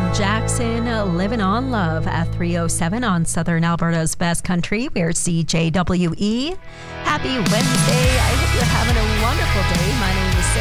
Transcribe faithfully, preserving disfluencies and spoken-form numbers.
Jackson, Living on Love at three oh seven on Southern Alberta's Best Country. We're C J W E. Happy Wednesday. I hope you're having a wonderful day. My name is Sarah.